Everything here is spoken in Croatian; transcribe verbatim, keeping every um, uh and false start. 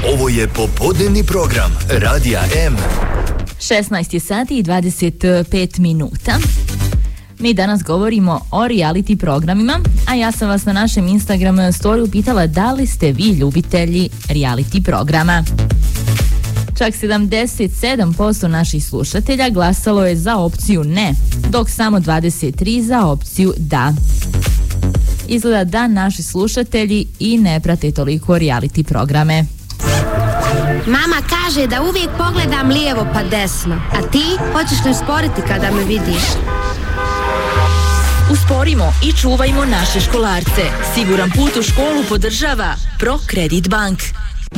Ovo je popodnevni program Radija M. šesnaest je sati i dvadeset pet minuta. Mi danas govorimo o reality programima, a ja sam vas na našem Instagram storiju pitala da li ste vi ljubitelji reality programa. Čak sedamdeset sedam posto naših slušatelja glasalo je za opciju ne, dok samo dvadeset tri posto za opciju da. Izgleda da naši slušatelji i ne prate toliko reality programe. Mama kaže da uvijek pogledam lijevo pa desno, a ti hoćeš li usporiti kada me vidiš? Usporimo i čuvajmo naše školarce. Siguran put u školu podržava ProCredit Bank.